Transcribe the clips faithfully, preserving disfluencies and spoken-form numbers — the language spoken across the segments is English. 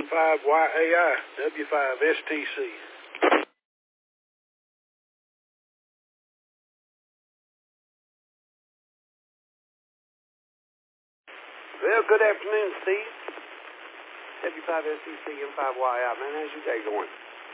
five Y A I, W five S T C. Well, good afternoon, Steve. W five S T C, M five Y A I. Man, how's your day going?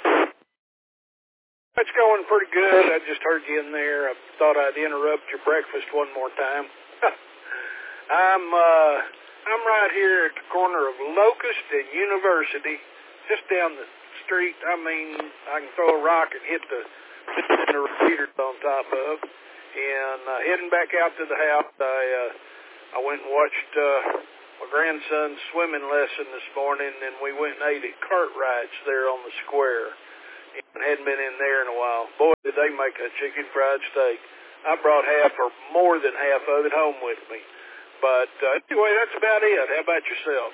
It's going pretty good. I just heard you in there. I thought I'd interrupt your breakfast one more time. I'm uh, I'm right here at the corner of Locust and University, just down the street. I mean, I can throw a rock and hit the the repeaters on top of. And uh, heading back out to the house, I uh, I went and watched uh, my grandson's swimming lesson this morning, and we went and ate at Cartwright's there on the square. And hadn't been in there in a while. Boy, did they make a chicken fried steak. I brought half or more than half of it home with me. But uh, anyway, that's about it. How about yourself?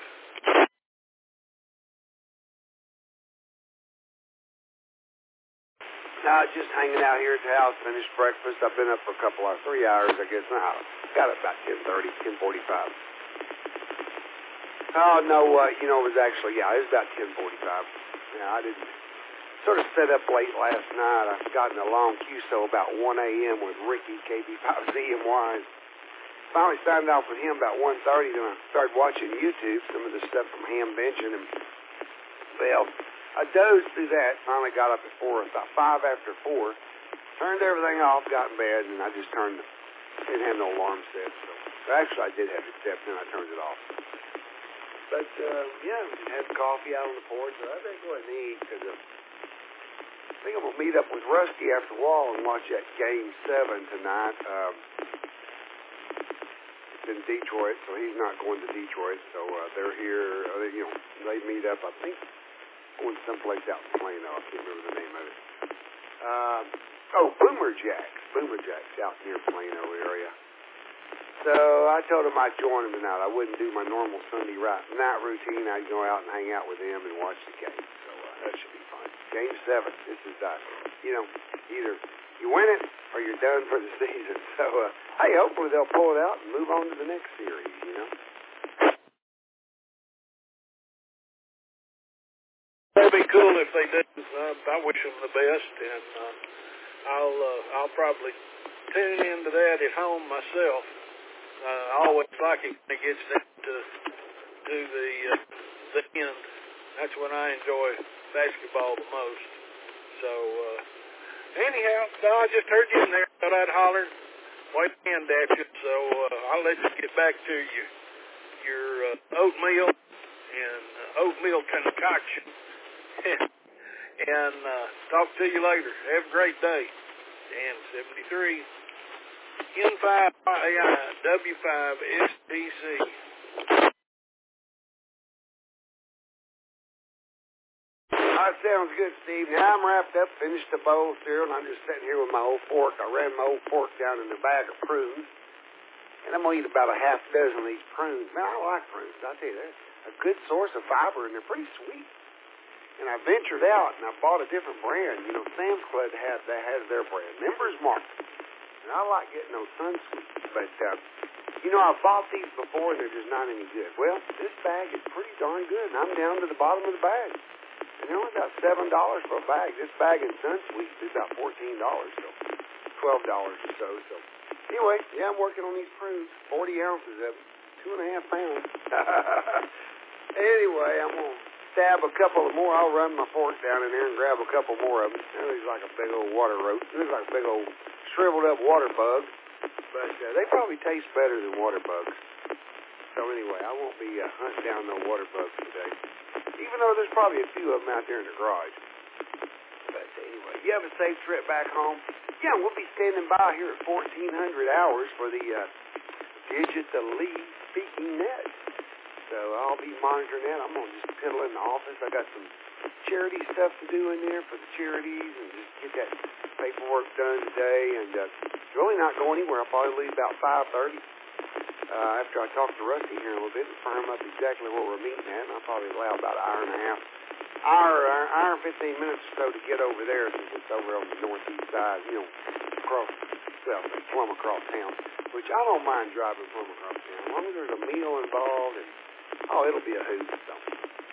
Nah, just hanging out here at the house, finished breakfast. I've been up for a couple of, three hours, I guess now. Got it about ten thirty, ten forty-five. Oh, no, uh, you know, it was actually, yeah, it was about ten forty-five. Yeah, I didn't, sort of set up late last night. I got in a long queue, so about one a.m. with Ricky, K B five Z M Y. Finally signed off with him about one thirty, then I started watching YouTube, some of the stuff from Ham Benching, and, well, I dozed through that, finally got up at four, about five after four, turned everything off, got in bed, and I just turned, didn't have no alarm set, so, actually I did have it set, then I turned it off. But, uh, yeah, we had coffee out on the porch, so I think what I need, because uh, I think I'm going to meet up with Rusty after a while and watch that Game seven tonight. Um, it's in Detroit, so he's not going to Detroit, so uh, they're here, uh, you know, they meet up, I think, going someplace out in Plano. I can't remember the name of it. Uh, oh, Boomer Jacks. Boomer Jacks out near Plano area. So I told him I'd join him tonight. I wouldn't do my normal Sunday night routine. I'd go out and hang out with them and watch the game. So uh, that should be fun. Game seven. This is, uh, you know, either you win it or you're done for the season. So, uh, hey, hopefully they'll pull it out and move on to the next series, you know. That'd be cool if they did. Uh, I wish them the best, and uh, I'll uh, I'll probably tune into that at home myself. Uh, I always like it when it gets down to to the uh, the end. That's when I enjoy basketball the most. So uh, anyhow, no, I just heard you in there. Thought I'd holler, wave a hand at you. So uh, I'll let you get back to you your uh, oatmeal and uh, oatmeal concoction. and uh, talk to you later. Have a great day. Dan seventy-three, M five Y A I, W five S T C. That sounds good, Steve. Now I'm wrapped up, finished the bowl of cereal, and I'm just sitting here with my old fork. I ran my old fork down in the bag of prunes, and I'm going to eat about a half dozen of these prunes. Man, I like prunes. I tell you, they're a good source of fiber, and they're pretty sweet. And I ventured out, and I bought a different brand. You know, Sam's Club has, that has their brand, Members Mark. And I like getting those Sunsweet. But, uh, you know, I've bought these before, and they're just not any good. Well, this bag is pretty darn good, and I'm down to the bottom of the bag. And they're only about seven dollars for a bag. This bag in Sunsweet is about fourteen dollars, so twelve dollars or so. So, anyway, yeah, I'm working on these prunes, forty ounces of them, two and a half pounds. Anyway, I'm going to stab a couple of more. I'll run my fork down in there and grab a couple more of them. That looks like a big old water roach. It looks like a big old shriveled up water bug. But uh, they probably taste better than water bugs. So anyway, I won't be uh, hunting down no water bugs today. Even though there's probably a few of them out there in the garage. But anyway, you have a safe trip back home. Yeah, we'll be standing by here at fourteen hundred hours for the uh, Digitally Speaking Net. So I'll be monitoring that. I'm going to just piddle in the office. I got some charity stuff to do in there for the charities and just get that paperwork done today. And uh, really not go anywhere. I'll probably leave about five thirty uh, after I talk to Rusty here in a little bit and firm up exactly what we're meeting at. And I'll probably allow about an hour and a half, hour, hour, hour and fifteen minutes or so to get over there since it's over on the northeast side, you know, across, well, plumb across town, which I don't mind driving plumb across town. As long as there's a meal involved and oh, it'll be a hoot. So,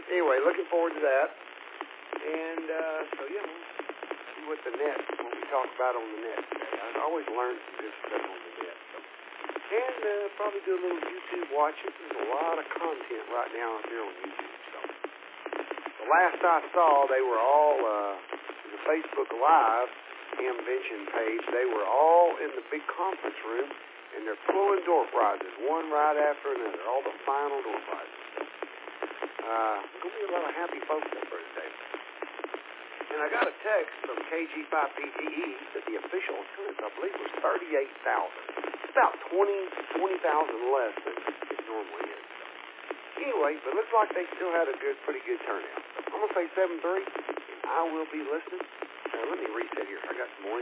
anyway, looking forward to that. And uh, so, yeah, we'll see what the net, what we talk about on the net today. I always learn some good stuff on the net. So. And uh, probably do a little YouTube watching. There's a lot of content right now out there on YouTube. So the last I saw, they were all, uh, the Facebook Live Hamvention page, they were all in the big conference room, and they're pulling door prizes, one right after another, all the final door prizes. Uh, there's going to be a lot of happy folks up there today. And I got a text from K G five P T E that the official attendance, I believe, was thirty-eight thousand. It's about twenty thousand less than it normally is. Anyway, but it looks like they still had a good, pretty good turnout. I'm going to say seven three, and I will be listening. Now, let me reset here. I got some more